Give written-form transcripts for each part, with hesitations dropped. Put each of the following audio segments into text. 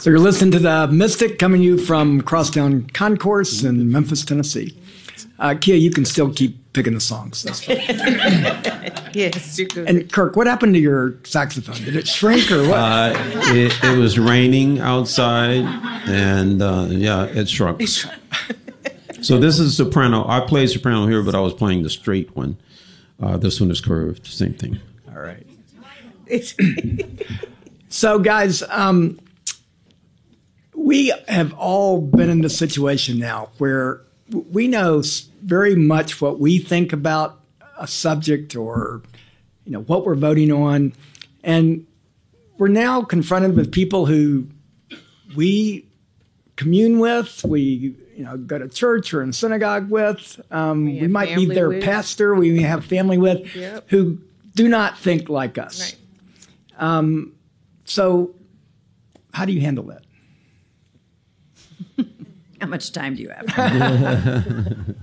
So you're listening to The Mystic, coming to you from Crosstown Concourse in Memphis, Tennessee. Kia, you can still keep picking the songs. That's fine. Yes, you're good. And Kirk, what happened to your saxophone? Did it shrink or what? It was raining outside, and it shrunk. So this is soprano. I played soprano here, but I was playing the straight one. This one is curved. Same thing. All right. So, guys, we have all been in this situation now where we know very much what we think about a subject or, what we're voting on. And we're now confronted with people who we commune with, we go to church or in synagogue with. We might be their pastor, we have family with, who do not think like us. Right. So how do you handle that? How much time do you have?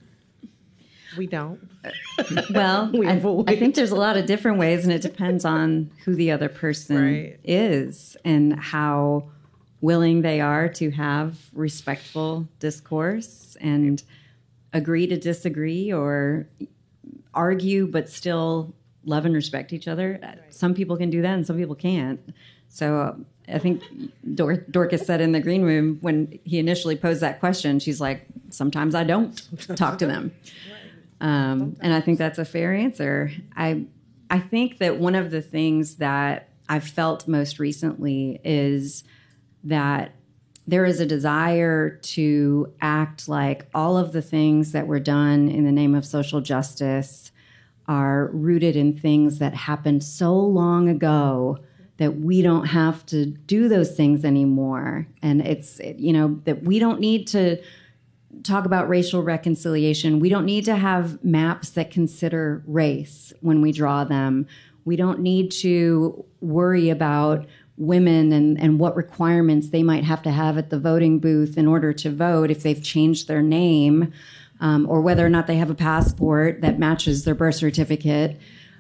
We don't. Well, I think there's a lot of different ways, and it depends on who the other person is and how willing they are to have respectful discourse and agree to disagree or argue but still love and respect each other. Some people can do that and some people can't. So I think Dorcas said in the green room when he initially posed that question, she's like, sometimes I don't talk to them. And I think that's a fair answer. I think that one of the things that I've felt most recently is that there is a desire to act like all of the things that were done in the name of social justice are rooted in things that happened so long ago that we don't have to do those things anymore. And that we don't need to talk about racial reconciliation. We don't need to have maps that consider race when we draw them. We don't need to worry about women and what requirements they might have to have at the voting booth in order to vote if they've changed their name, or whether or not they have a passport that matches their birth certificate.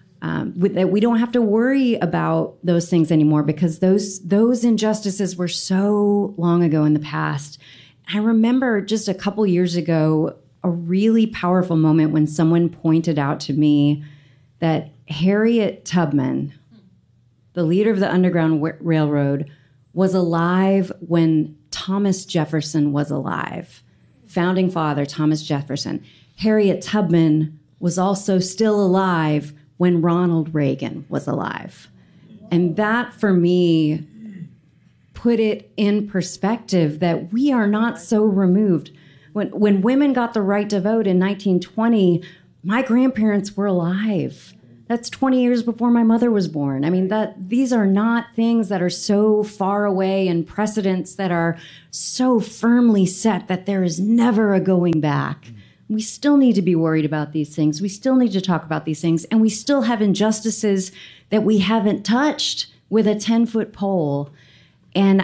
We don't have to worry about those things anymore because those injustices were so long ago in the past. I remember just a couple years ago, a really powerful moment when someone pointed out to me that Harriet Tubman, the leader of the Underground Railroad, was alive when Thomas Jefferson was alive. Founding father, Thomas Jefferson. Harriet Tubman was also still alive when Ronald Reagan was alive. And that, for me, put it in perspective that we are not so removed. When women got the right to vote in 1920, my grandparents were alive. That's 20 years before my mother was born. I mean, these are not things that are so far away and precedents that are so firmly set that there is never a going back. We still need to be worried about these things. We still need to talk about these things. And we still have injustices that we haven't touched with a 10-foot pole. And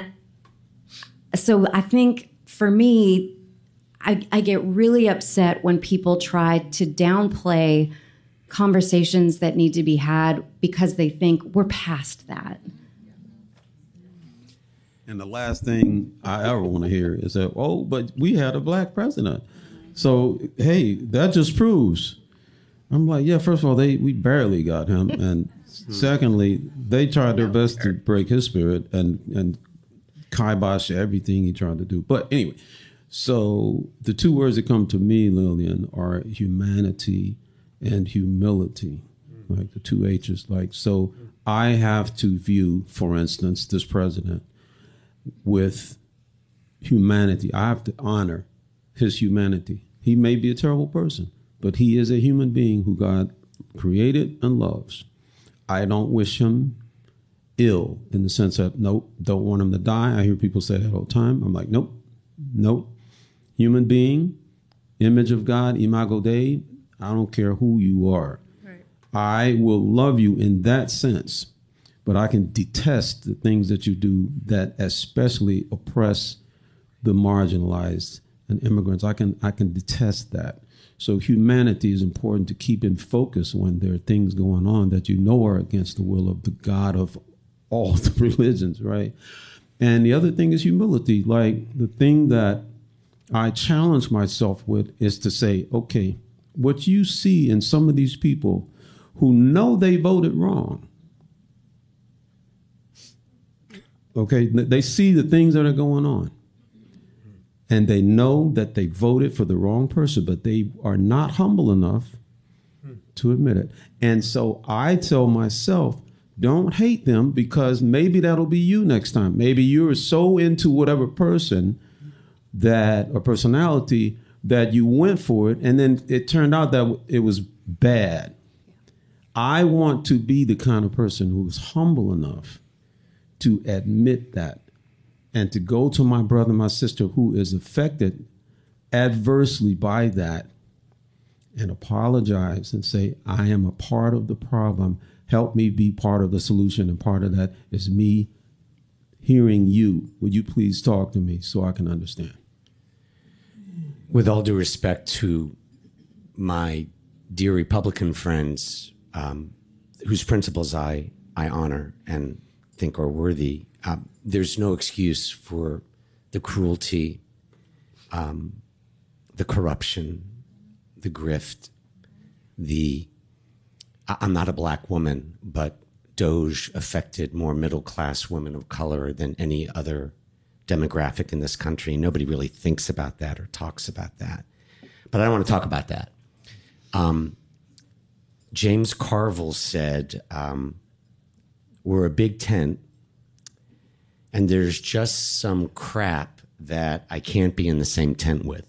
so I think for me, I get really upset when people try to downplay conversations that need to be had because they think we're past that. And the last thing I ever want to hear is that, but we had a black president. So, hey, that just proves. I'm like, yeah, first of all, we barely got him. And secondly, they tried their best to break his spirit and kibosh everything he tried to do. But anyway, so the two words that come to me, Lillian, are humanity and humility, like the two H's. So I have to view, for instance, this president with humanity. I have to honor his humanity. He may be a terrible person, but he is a human being who God created and loves. I don't wish him ill in the sense that, nope, don't want him to die. I hear people say that all the time. I'm like, nope. Human being, image of God, imago Dei. I don't care who you are. Right. I will love you in that sense, but I can detest the things that you do that especially oppress the marginalized and immigrants. I can detest that. So humanity is important to keep in focus when there are things going on that you know are against the will of the God of all the religions, right? And the other thing is humility. Like, the thing that I challenge myself with is to say, okay, what you see in some of these people who know they voted wrong, okay, they see the things that are going on. And they know that they voted for the wrong person, but they are not humble enough to admit it. And so I tell myself, don't hate them, because maybe that'll be you next time. Maybe you're so into whatever person that, or personality, that you went for it, and then it turned out that it was bad. I want to be the kind of person who's humble enough to admit that, and to go to my brother, my sister who is affected adversely by that, and apologize and say, I am a part of the problem. Help me be part of the solution. And part of that is me hearing you. Would you please talk to me so I can understand? With all due respect to my dear Republican friends, whose principles I honor and think are worthy, there's no excuse for the cruelty, the corruption, the grift, I'm not a black woman, but Doge affected more middle-class women of color than any other demographic in this country. Nobody really thinks about that or talks about that. But I don't want to talk about that. James Carville said, we're a big tent, and there's just some crap that I can't be in the same tent with.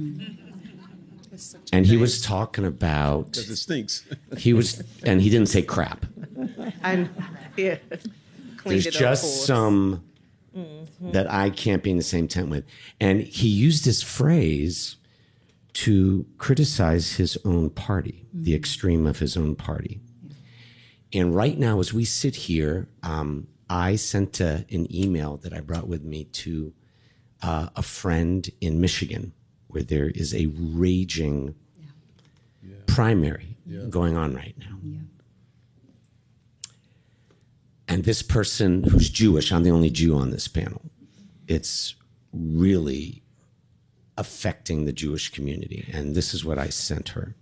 And he was talking about... Because it stinks. And he didn't say crap. Yeah. There's just some that I can't be in the same tent with. And he used this phrase to criticize his own party, the extreme of his own party. And right now, as we sit here, I sent an email that I brought with me to a friend in Michigan, where there is a raging primary going on right now. Yeah. And this person who's Jewish, I'm the only Jew on this panel, it's really affecting the Jewish community. And this is what I sent her.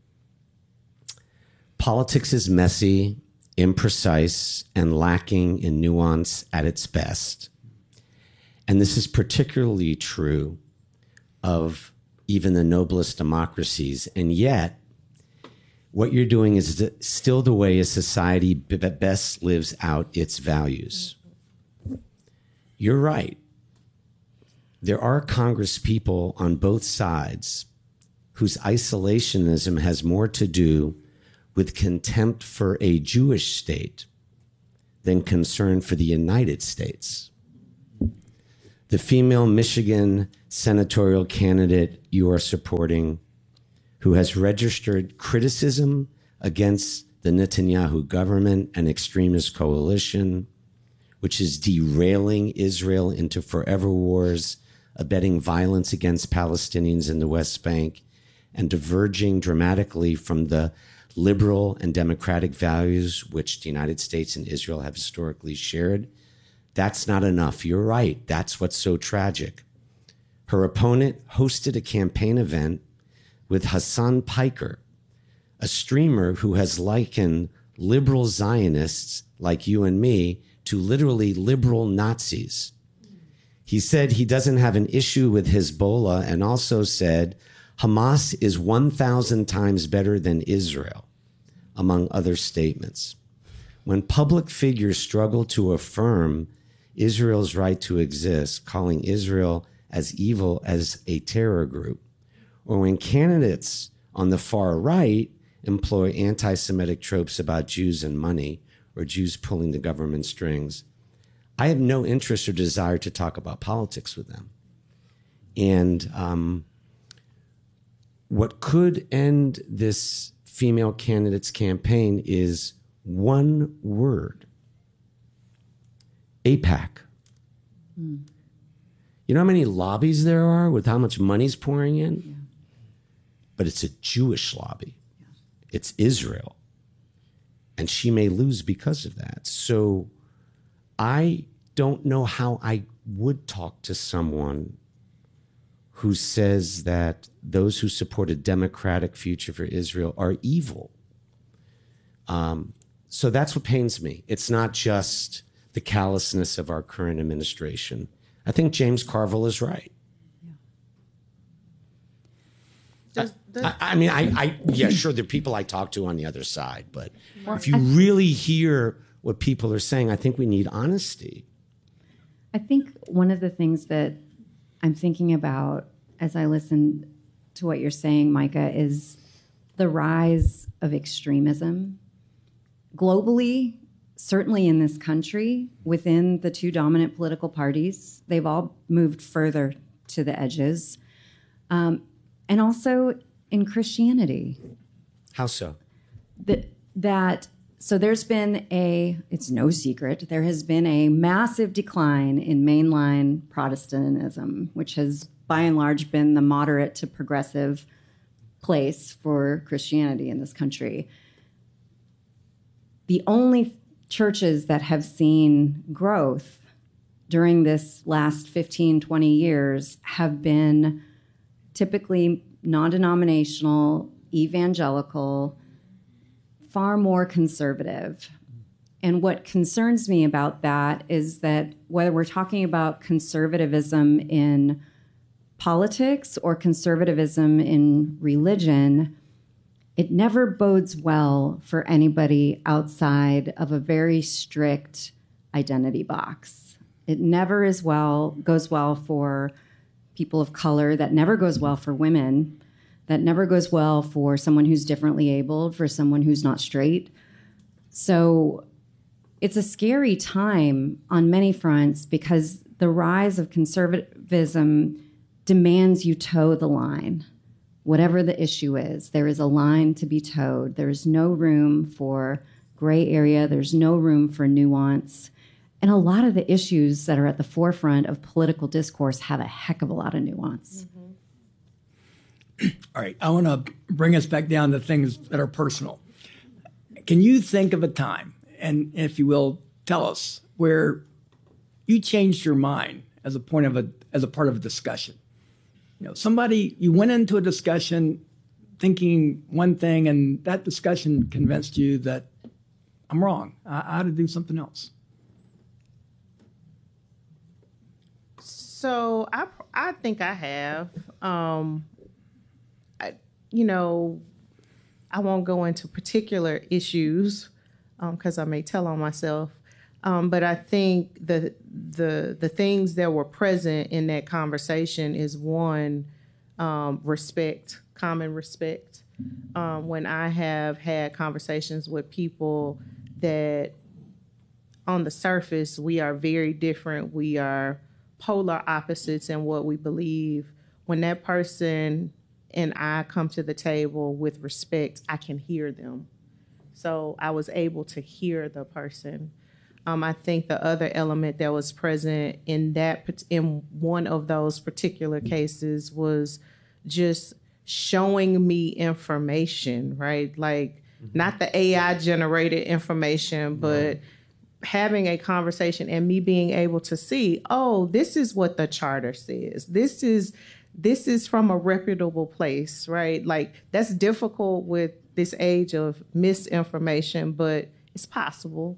Politics is messy, imprecise, and lacking in nuance at its best. And this is particularly true of even the noblest democracies. And yet, what you're doing is still the way a society best lives out its values. You're right. There are Congress people on both sides whose isolationism has more to do with contempt for a Jewish state than concern for the United States. The female Michigan senatorial candidate you are supporting, who has registered criticism against the Netanyahu government and extremist coalition, which is derailing Israel into forever wars, abetting violence against Palestinians in the West Bank, and diverging dramatically from the liberal and democratic values which the United States and Israel have historically shared. That's not enough. You're right. That's what's so tragic. Her opponent hosted a campaign event with Hassan Piker, a streamer who has likened liberal Zionists like you and me to literally liberal Nazis. He said he doesn't have an issue with Hezbollah, and also said Hamas is 1,000 times better than Israel, among other statements. When public figures struggle to affirm Israel's right to exist, calling Israel as evil as a terror group, or when candidates on the far right employ anti-Semitic tropes about Jews and money, or Jews pulling the government strings, I have no interest or desire to talk about politics with them. And what could end this female candidate's campaign is one word: AIPAC. You know how many lobbies there are with how much money's pouring in? Yeah. But it's a Jewish lobby. Yeah. It's Israel. And she may lose because of that. So I don't know how I would talk to someone who says that those who support a democratic future for Israel are evil. So that's what pains me. It's not just the callousness of our current administration. I think James Carville is right. I mean, yeah, sure, there are people I talk to on the other side, but if you really hear what people are saying, I think we need honesty. I think one of the things that I'm thinking about as I listen to what you're saying, Micah, is the rise of extremism globally, certainly in this country, within the two dominant political parties. They've all moved further to the edges. And also in Christianity. How so? So there's been it's no secret, there has been a massive decline in mainline Protestantism, which has by and large been the moderate to progressive place for Christianity in this country. The only churches that have seen growth during this last 15, 20 years have been typically non-denominational, evangelical, far more conservative. And what concerns me about that is that whether we're talking about conservatism in politics or conservatism in religion, it never bodes well for anybody outside of a very strict identity box. It never goes well for people of color. That never goes well for women. That never goes well for someone who's differently abled, for someone who's not straight. So it's a scary time on many fronts because the rise of conservatism demands you toe the line. Whatever the issue is, there is a line to be towed. There is no room for gray area. There's no room for nuance. And a lot of the issues that are at the forefront of political discourse have a heck of a lot of nuance. Mm-hmm. All right, I want to bring us back down to things that are personal. Can you think of a time, and if you will, tell us, where you changed your mind as a part of a discussion? You know, you went into a discussion thinking one thing, and that discussion convinced you that I'm wrong. I ought to do something else. So I think I have. I won't go into particular issues because I may tell on myself. But I think the things that were present in that conversation is one, respect, common respect. When I have had conversations with people that on the surface we are very different, we are polar opposites in what we believe, when that person and I come to the table with respect, I can hear them. So I was able to hear the person. I think the other element that was present in one of those particular cases was just showing me information, right? Like not the AI generated information, but having a conversation and me being able to see, oh, this is what the charter says. This is from a reputable place, right? Like that's difficult with this age of misinformation, but it's possible.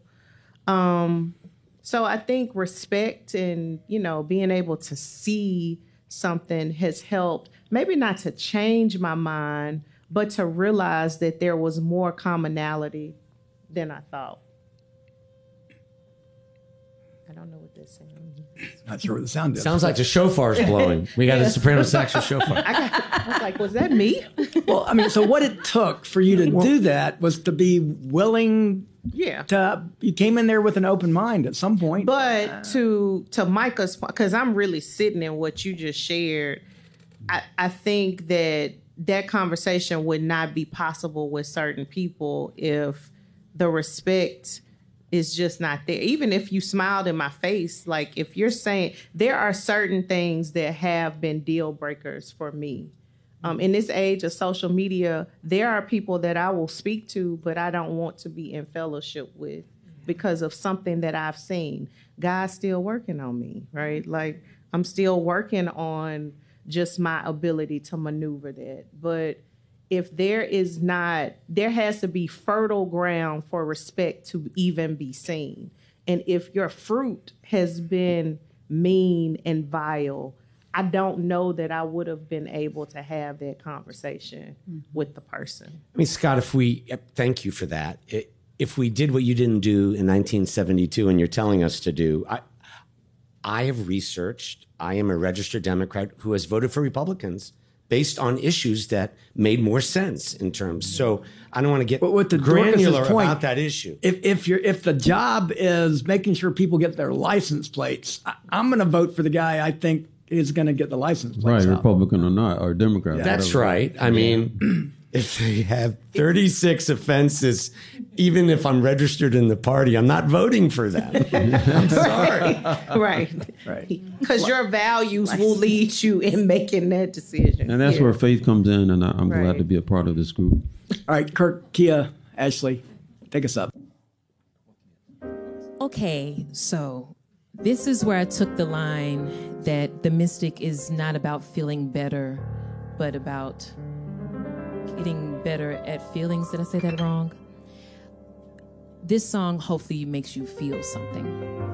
So I think respect and, being able to see something has helped, maybe not to change my mind, but to realize that there was more commonality than I thought. I don't know what this sound is. Not sure what the sound is. Sounds like the shofar's blowing. We got a soprano saxo shofar. I was like, was that me? Well, I mean, so what it took for you to do that was to be willing. Yeah. You came in there with an open mind at some point. But to Micah's point, because I'm really sitting in what you just shared, I think that conversation would not be possible with certain people if the respect is just not there. Even if you smiled in my face, like if you're saying there are certain things that have been deal breakers for me. In this age of social media, there are people that I will speak to, but I don't want to be in fellowship with. because of something that I've seen. God's still working on me, right? Like, I'm still working on just my ability to maneuver that. But if there has to be fertile ground for respect to even be seen. And if your fruit has been mean and vile, I don't know that I would have been able to have that conversation with the person. I mean, Scott, thank you for that. If we did what you didn't do in 1972 and you're telling us to do, I have researched, I am a registered Democrat who has voted for Republicans based on issues that made more sense in terms. So I don't want to get granular about that issue. If the job is making sure people get their license plates, I'm going to vote for the guy I think is going to get the license plates. Right, out. Republican or not, or Democrat. That's right. I mean, if they have 36 offenses, even if I'm registered in the party, I'm not voting for them. I'm sorry. Right. Because your values will lead you in making that decision. And that's where faith comes in, and I'm glad to be a part of this group. All right, Kirk, Kia, Ashley, take us up. Okay, so this is where I took the line that the mystic is not about feeling better, but about getting better at feelings. Did I say that wrong? This song hopefully makes you feel something.